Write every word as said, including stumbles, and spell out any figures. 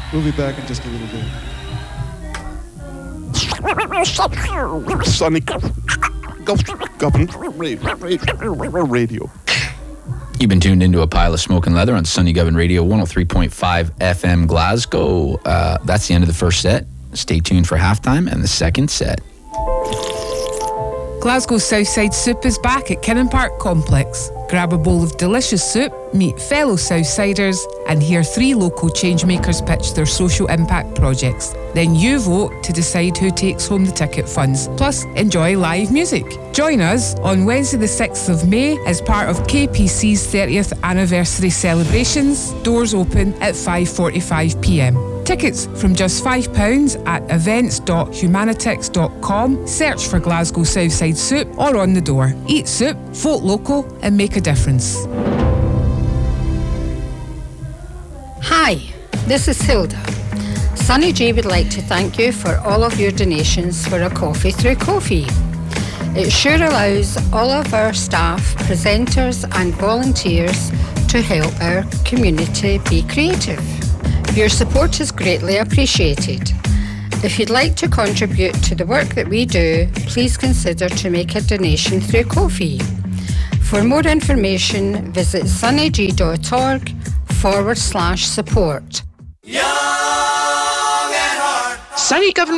We'll be back in just a little bit. Sunny Govan Radio. You've been tuned into a pile of smoke and leather on Sunny Govan Radio, one oh three point five F M Glasgow. Uh, that's the end of the first set. Stay tuned for halftime and the second set. Glasgow's Southside Soup is back at Kinnan Park Complex. Grab a bowl of delicious soup, meet fellow Southsiders, and hear three local changemakers pitch their social impact projects. Then you vote to decide who takes home the ticket funds. Plus, enjoy live music. Join us on Wednesday the sixth of May as part of K P C's thirtieth anniversary celebrations. Doors open at five forty-five p m. Tickets from just five pounds at events dot humanitix dot com. Search for Glasgow Southside Soup or on the door. Eat soup, vote local, and make a difference. Hi, this is Hilda. Sunny J would like to thank you for all of your donations for a coffee through Ko-fi. It sure allows all of our staff, presenters and volunteers to help our community be creative. Your support is greatly appreciated. If you'd like to contribute to the work that we do, please consider to make a donation through Ko-fi. For more information, visit sunnyg.org forward slash support. Young at heart. Sunny Govan